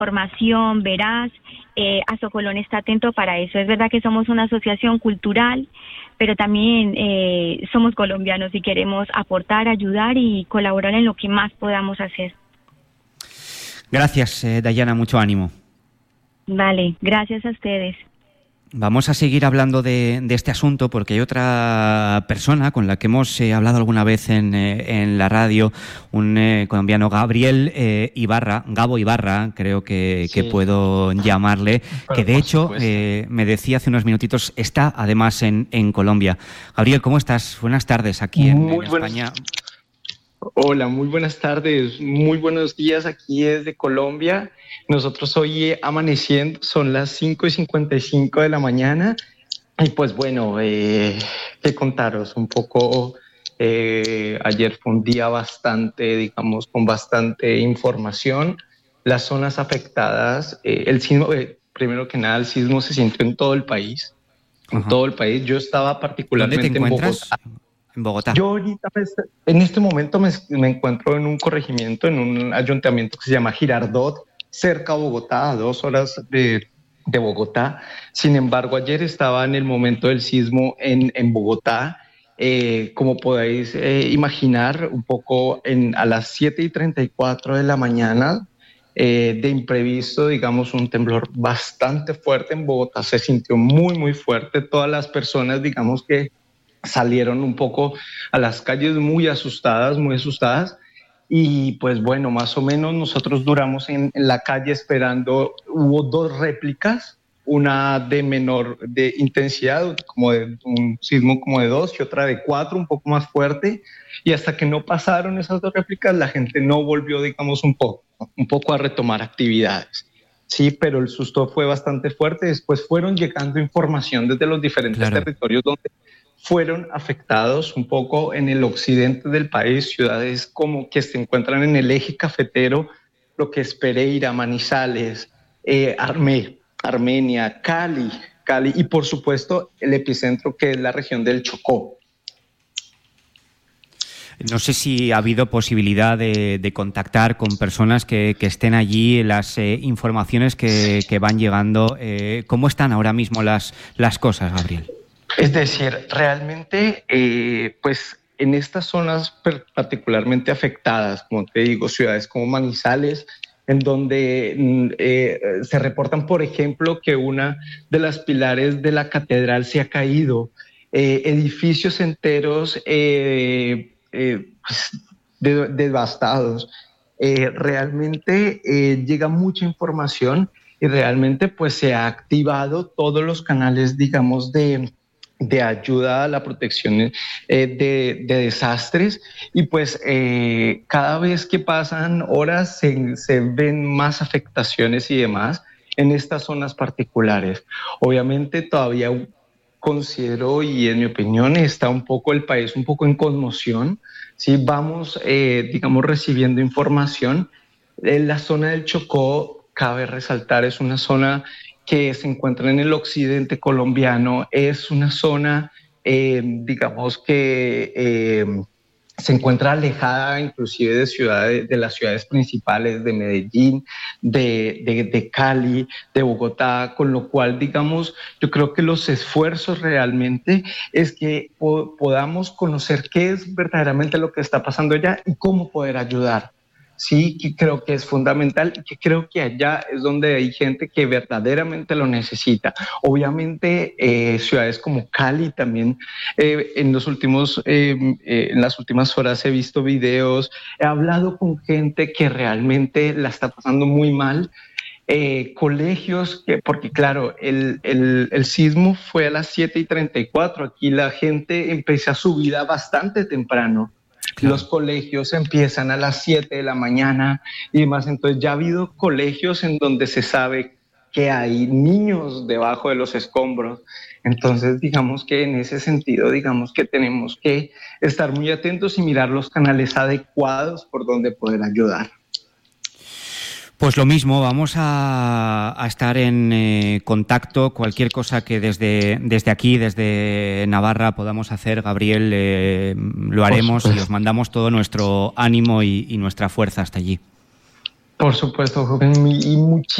información veraz. Azocolón está atento para eso. Es verdad que somos una asociación cultural, pero también somos colombianos y queremos aportar, ayudar y colaborar en lo que más podamos hacer. Gracias, Dayana, mucho ánimo. Vale, gracias a ustedes. Vamos a seguir hablando de este asunto porque hay otra persona con la que hemos hablado alguna vez en la radio, un colombiano, Gabriel Ibarra, Gabo Ibarra, creo que puedo llamarle, que de hecho me decía hace unos minutitos, está además en Colombia. Gabriel, ¿cómo estás? Buenas tardes aquí en España. Hola, muy buenas tardes, muy buenos días aquí desde Colombia. Nosotros hoy amaneciendo, son las 5:55 de la mañana y pues bueno, qué contaros un poco. Ayer fue un día bastante, digamos, con bastante información. Las zonas afectadas, el sismo, primero que nada, el sismo se sintió en todo el país. En todo el país. Yo estaba particularmente en Bogotá. En Bogotá. Yo ahorita, en este momento me encuentro en un corregimiento, en un ayuntamiento que se llama Girardot, cerca a Bogotá, a 2 horas de Bogotá. Sin embargo, ayer estaba en el momento del sismo en Bogotá. Como podéis imaginar, un poco a las 7:34 de la mañana, de imprevisto, digamos, un temblor bastante fuerte en Bogotá. Se sintió muy, muy fuerte. Todas las personas, digamos, que salieron un poco a las calles muy asustadas, y pues bueno, más o menos nosotros duramos en la calle esperando. Hubo 2 réplicas, una de menor de intensidad, como de un sismo como de 2 y otra de 4, un poco más fuerte, y hasta que no pasaron esas 2 réplicas la gente no volvió, digamos, un poco a retomar actividades. Sí, pero el susto fue bastante fuerte. Después fueron llegando información desde los diferentes territorios donde fueron afectados, un poco en el occidente del país, ciudades como que se encuentran en el eje cafetero, lo que es Pereira, Manizales, Armenia, Cali y por supuesto el epicentro, que es la región del Chocó. No sé si ha habido posibilidad de contactar con personas que estén allí, las informaciones que van llegando. ¿Cómo están ahora mismo las cosas, Gabriel? Es decir, realmente, pues en estas zonas particularmente afectadas, como te digo, ciudades como Manizales, en donde se reportan, por ejemplo, que una de las pilares de la catedral se ha caído, edificios enteros devastados. Realmente llega mucha información y realmente pues se ha activado todos los canales, digamos, de ayuda a la protección de desastres, y pues cada vez que pasan horas se ven más afectaciones y demás en estas zonas particulares. Obviamente todavía considero, y en mi opinión está un poco el país un poco en conmoción. Sí, vamos, digamos, recibiendo información. La zona del Chocó, cabe resaltar, es una zona que se encuentra en el occidente colombiano. Es una zona, digamos, que se encuentra alejada inclusive de las ciudades principales, de Medellín, de Cali, de Bogotá, con lo cual, digamos, yo creo que los esfuerzos realmente es que podamos conocer qué es verdaderamente lo que está pasando allá y cómo poder ayudar. Sí, que creo que es fundamental y que creo que allá es donde hay gente que verdaderamente lo necesita. Obviamente, ciudades como Cali también, en las últimas horas he visto videos, he hablado con gente que realmente la está pasando muy mal. Colegios, porque claro, el sismo fue a las 7:34, aquí la gente empieza su vida bastante temprano. Claro. Los colegios empiezan a las 7 de la mañana y demás. Entonces ya ha habido colegios en donde se sabe que hay niños debajo de los escombros. Entonces, digamos que en ese sentido, digamos que tenemos que estar muy atentos y mirar los canales adecuados por donde poder ayudar. Pues lo mismo, vamos a estar en contacto. Cualquier cosa que desde aquí, desde Navarra, podamos hacer, Gabriel, lo haremos y os mandamos todo nuestro ánimo y nuestra fuerza hasta allí. Por supuesto, joven, y